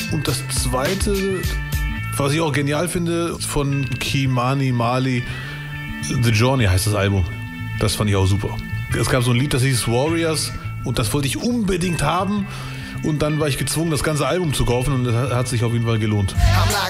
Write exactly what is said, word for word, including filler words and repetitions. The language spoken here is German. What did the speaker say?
Und das zweite, was ich auch genial finde, von Ky-Mani Marley, The Journey heißt das Album. Das fand ich auch super. Es gab so ein Lied, das hieß Warriors und das wollte ich unbedingt haben. Und dann war ich gezwungen, das ganze Album zu kaufen und das hat sich auf jeden Fall gelohnt.